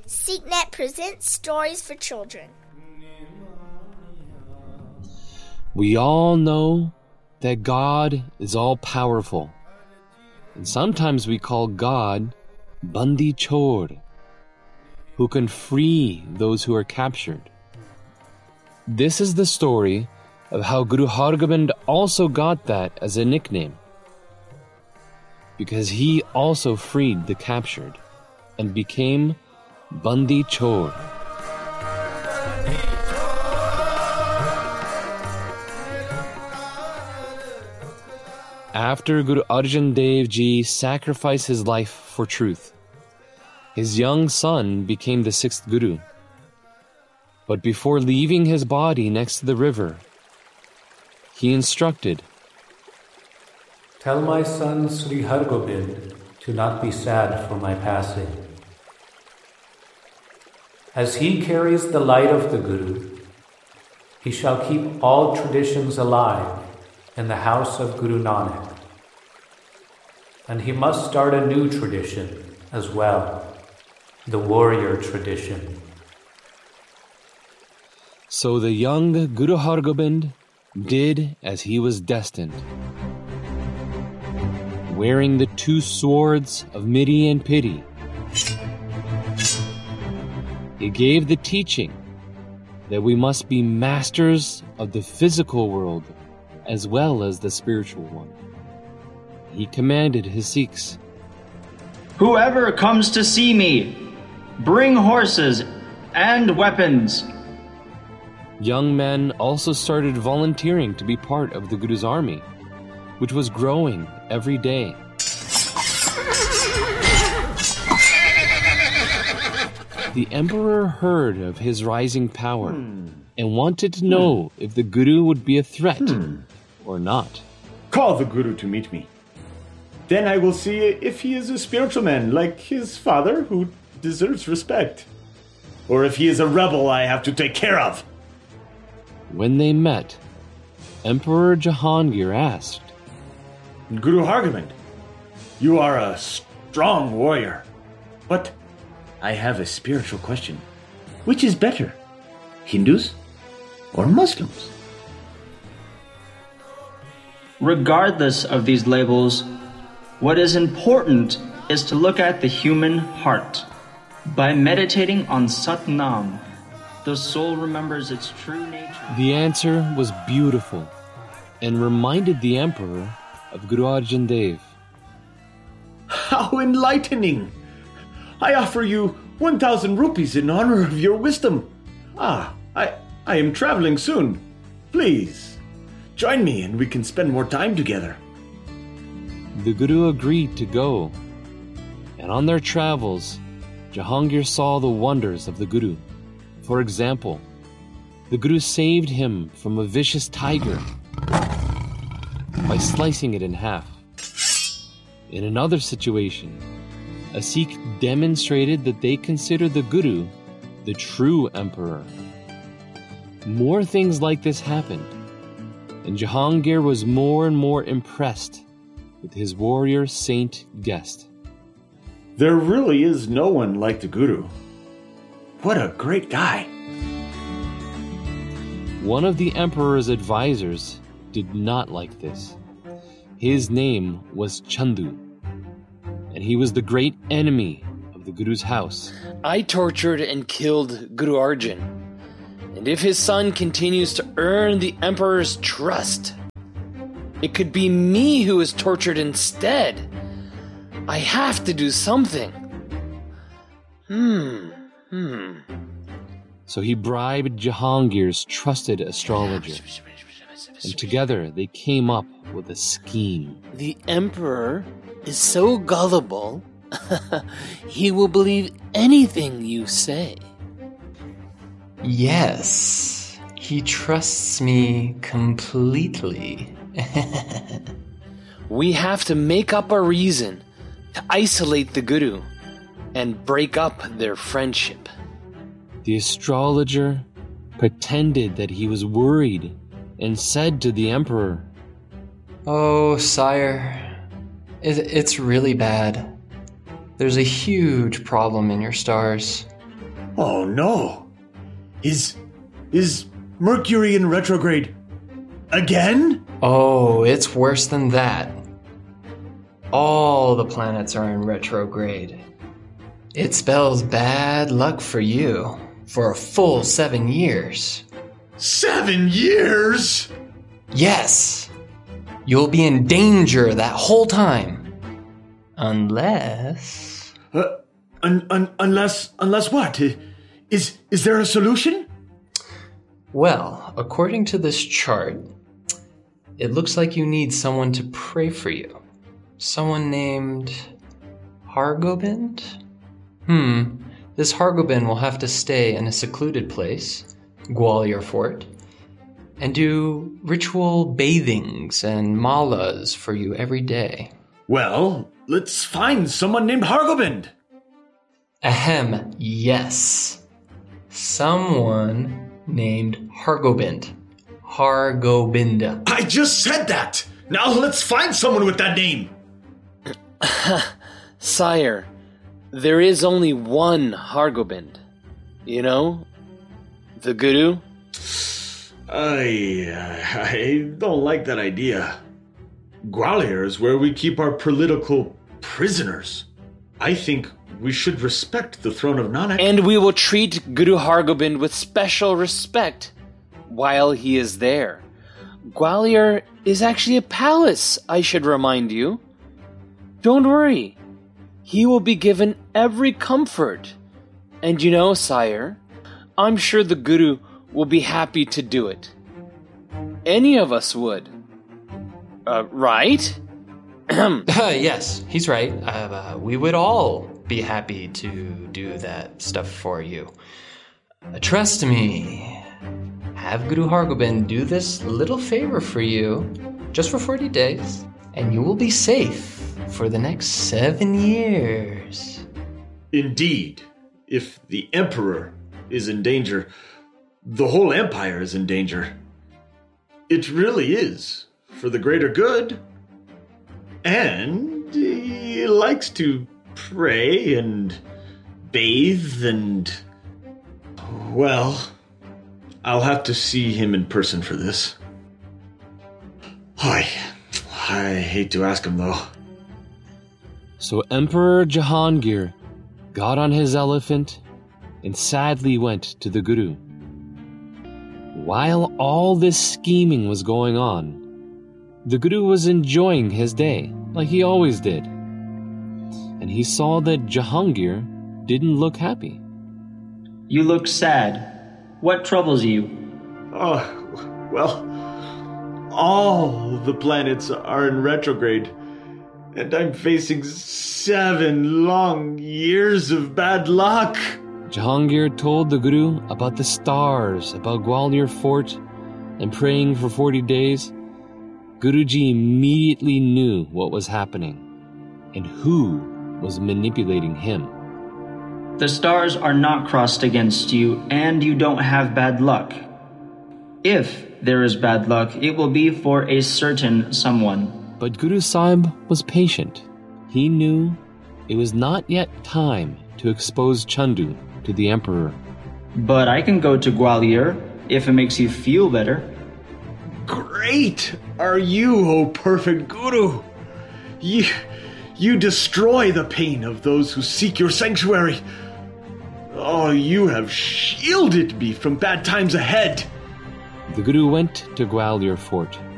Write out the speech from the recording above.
SeekNet presents stories for children. We all know that God is all-powerful, and sometimes we call God Bandi Chor, who can free those who are captured. This is the story of how Guru Hargobind also got that as a nickname, because he also freed the captured and became Bandi Chor. After Guru Arjan Dev Ji sacrificed his life for truth, his young son became the sixth Guru. But before leaving his body next to the river, he instructed, "Tell my son Sri Hargobind to not be sad for my passing. As he carries the light of the Guru, he shall keep all traditions alive in the house of Guru Nanak. And he must start a new tradition as well, the warrior tradition." So the young Guru Hargobind did as he was destined. Wearing the two swords of Miri and Piri, he gave the teaching that we must be masters of the physical world as well as the spiritual one. He commanded his Sikhs, "Whoever comes to see me, bring horses and weapons." Young men also started volunteering to be part of the Guru's army, which was growing every day. The emperor heard of his rising power and wanted to know if the Guru would be a threat or not. "Call the Guru to meet me. Then I will see if he is a spiritual man like his father who deserves respect, or if he is a rebel I have to take care of." When they met, Emperor Jahangir asked, "Guru Hargobind, you are a strong warrior, but I have a spiritual question. Which is better, Hindus or Muslims?" Regardless of these labels, what is important is to look at the human heart. By meditating on Sat Nam, the soul remembers its true nature. The answer was beautiful and reminded the emperor of Guru Arjan Dev. "How enlightening! I offer you 1,000 rupees in honor of your wisdom. I am traveling soon. Please, join me and we can spend more time together." The Guru agreed to go, and on their travels, Jahangir saw the wonders of the Guru. For example, the Guru saved him from a vicious tiger by slicing it in half. In another situation, a Sikh demonstrated that they consider the Guru the true emperor. More things like this happened, and Jahangir was more and more impressed with his warrior saint guest. "There really is no one like the Guru. What a great guy." One of the emperor's advisors did not like this. His name was Chandu, and he was the great enemy of the Guru's house. "I tortured and killed Guru Arjan, and if his son continues to earn the emperor's trust, it could be me who is tortured instead. I have to do something." So he bribed Jahangir's trusted astrologer, and together they came up with a scheme. "The emperor is so gullible, he will believe anything you say." "Yes, he trusts me completely." "We have to make up a reason to isolate the Guru and break up their friendship." The astrologer pretended that he was worried and said to the emperor, "Oh, sire, it's really bad. There's a huge problem in your stars. Oh no. Is Mercury in retrograde again? Oh, it's worse than that. All the planets are in retrograde. It spells bad luck for you for a full 7 years. 7 years? Yes. You'll be in danger that whole time. Unless... Unless what? Is there a solution? Well, according to this chart, it looks like you need someone to pray for you. Someone named Hargobind? This Hargobind will have to stay in a secluded place, Gwalior Fort, and do ritual bathings and malas for you every day. Well, let's find someone named Hargobind. Ahem, yes. Someone named Hargobind. Hargobinda. I just said that! Now let's find someone with that name! Sire, there is only one Hargobind. You know? The Guru? I don't like that idea. Gwalior is where we keep our political prisoners. I think we should respect the throne of Nanak. And we will treat Guru Hargobind with special respect while he is there. Gwalior is actually a palace, I should remind you. Don't worry. He will be given every comfort. And you know, sire, I'm sure the Guru will be happy to do it. Any of us would. Right? Yes, he's right. We would all be happy to do that stuff for you. Trust me. Have Guru Hargobind do this little favor for you, just for 40 days, and you will be safe for the next 7 years. Indeed. If the Emperor is in danger, the whole empire is in danger. It really is for the greater good. And he likes to pray and bathe and... Well, I'll have to see him in person for this. I hate to ask him, though. So Emperor Jahangir got on his elephant and sadly went to the Guru. While all this scheming was going on, the Guru was enjoying his day, like he always did. And he saw that Jahangir didn't look happy. You look sad. What troubles you? Oh, well, all the planets are in retrograde, and I'm facing 7 long years of bad luck. Jahangir told the Guru about the stars, about Gwalior Fort, and praying for 40 days. Guruji immediately knew what was happening and who was manipulating him. The stars are not crossed against you, and you don't have bad luck. If there is bad luck, it will be for a certain someone. But Guru Sahib was patient. He knew it was not yet time to expose Chandu to the Emperor. But I can go to Gwalior if it makes you feel better. Great are you, O perfect Guru! You destroy the pain of those who seek your sanctuary. Oh, you have shielded me from bad times ahead. The Guru went to Gwalior Fort